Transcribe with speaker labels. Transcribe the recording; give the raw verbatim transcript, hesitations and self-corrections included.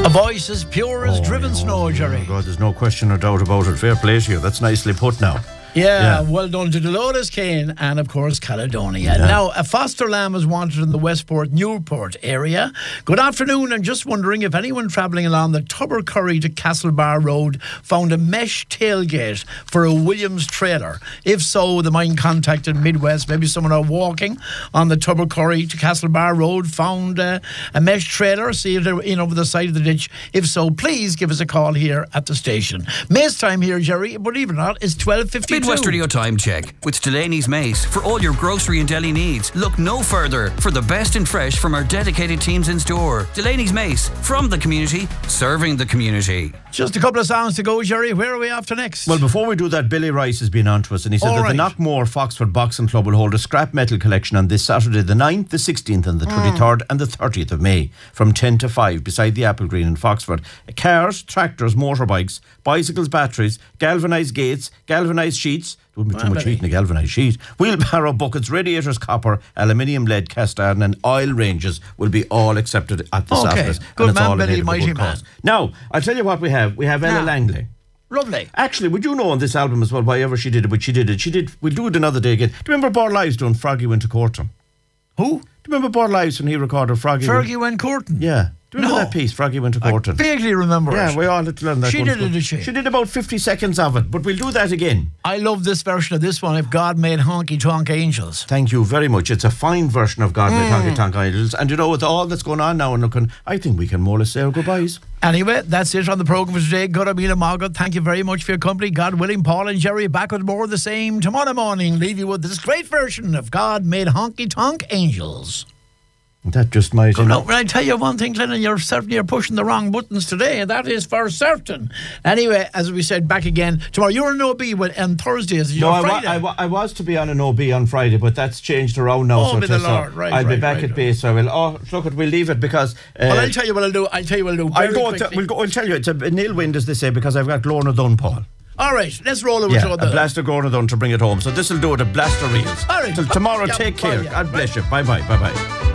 Speaker 1: voice as pure as
Speaker 2: Oh,
Speaker 1: driven
Speaker 2: yeah,
Speaker 1: snow,
Speaker 2: oh,
Speaker 1: Jerry.
Speaker 2: God, there's no question or doubt about it. Fair play to you. That's nicely put now.
Speaker 1: Yeah,
Speaker 2: Yeah.
Speaker 1: well done to Dolores Kane and, of course, Caledonia. Yeah. Now, a foster lamb is wanted in the Westport, Newport area. Good afternoon. I'm just wondering if anyone travelling along the Tubbercurry to Castlebar Road found a mesh tailgate for a Williams trailer. If so, the mine contacted Midwest. Maybe someone out walking on the Tubbercurry to Castlebar Road found uh, a mesh trailer, see it in over the side of the ditch. If so, please give us a call here at the station. Mace time here, Jerry, believe it or not, is twelve fifty.
Speaker 3: Midwest Radio Time Check with Delaney's Mace. For all your grocery and deli needs, look no further for the best in fresh from our dedicated teams in store. Delaney's Mace, from the community, serving the community.
Speaker 1: Just a couple of songs to go, Jerry. Where are we after next?
Speaker 2: Well, before we do that, Billy Rice has been on to us, and he said
Speaker 1: All
Speaker 2: that
Speaker 1: right.
Speaker 2: the Knockmore Foxford Boxing Club will hold a scrap metal collection on this Saturday, the ninth, the sixteenth and the twenty-third and the thirtieth of May from ten to five beside the Apple Green in Foxford. Cars, tractors, motorbikes, bicycles, batteries, galvanised gates, galvanised sheets. There wouldn't be too
Speaker 1: Well,
Speaker 2: much
Speaker 1: Billy.
Speaker 2: heat in a galvanised sheet. Wheelbarrow buckets, radiators, copper, aluminium, lead, cast iron and oil ranges will be all accepted at the
Speaker 1: Okay.
Speaker 2: Saturdays.
Speaker 1: Good
Speaker 2: and it's
Speaker 1: man,
Speaker 2: all
Speaker 1: Billy,
Speaker 2: made of a
Speaker 1: mighty
Speaker 2: good
Speaker 1: man.
Speaker 2: cause. Now, I'll tell you what we have. We have Ella
Speaker 1: Now.
Speaker 2: Langley.
Speaker 1: Lovely.
Speaker 2: Actually, would you know on this album as well, why ever she did it, but she did it. She did, we'll do it another day again. Do you remember Bord Lives doing Froggy Went to Courtin?
Speaker 1: Who?
Speaker 2: Do you remember Bord Lives when he recorded Froggy
Speaker 1: Fergie Went Courtin.
Speaker 2: Yeah. Do you remember
Speaker 1: No.
Speaker 2: that piece, Froggy Went to
Speaker 1: I
Speaker 2: Courtin?
Speaker 1: vaguely remember
Speaker 2: Yeah,
Speaker 1: it.
Speaker 2: we all had to learn that.
Speaker 1: She
Speaker 2: going to
Speaker 1: did it,
Speaker 2: school.
Speaker 1: did she?
Speaker 2: She did about fifty seconds of it, but we'll do that again.
Speaker 1: I love this version of this one, If God Made Honky Tonk Angels.
Speaker 2: Thank you very much. It's a fine version of God Made Honky Tonk Idols. And you know, with all that's going on now, and looking, I think we can more or less say our goodbyes.
Speaker 1: Anyway, that's it on the programme for today. Good Amina Margaret, thank you very much for your company. God willing, Paul and Jerry back with more of the same tomorrow morning. Leave you with this great version of God Made Honky Tonk Angels.
Speaker 2: That just might, you know.
Speaker 1: No, I tell you one thing, Glennon, you're certainly you're pushing the wrong buttons today, and that is for certain. Anyway, as we said, back again tomorrow. You're an O B with, on Thursdays.
Speaker 2: No,
Speaker 1: Your
Speaker 2: I, wa-
Speaker 1: Friday.
Speaker 2: I, wa- I was to be on an O B on Friday, but that's changed around now.
Speaker 1: Oh,
Speaker 2: so
Speaker 1: may the
Speaker 2: just, uh,
Speaker 1: Lord. Right,
Speaker 2: I'll be
Speaker 1: right,
Speaker 2: back
Speaker 1: right,
Speaker 2: at
Speaker 1: right.
Speaker 2: base. So I will. Oh, look, it, we'll leave it because. Uh,
Speaker 1: well, I'll tell you what I'll do. I'll tell you what I'll do.
Speaker 2: I'll
Speaker 1: very
Speaker 2: go. To,
Speaker 1: quickly.
Speaker 2: we'll go. I'll tell you. It's a nil wind, as they say, because I've got Glorna Dunn, Paul.
Speaker 1: All right, let's roll over
Speaker 2: Yeah,
Speaker 1: to
Speaker 2: a
Speaker 1: the
Speaker 2: blast of Glorna Dunn to bring it home. So this will do it. A blast of reels.
Speaker 1: All right.
Speaker 2: Till tomorrow.
Speaker 1: Yeah,
Speaker 2: take
Speaker 1: bye,
Speaker 2: care.
Speaker 1: yeah.
Speaker 2: God bless you. Bye bye. Bye bye.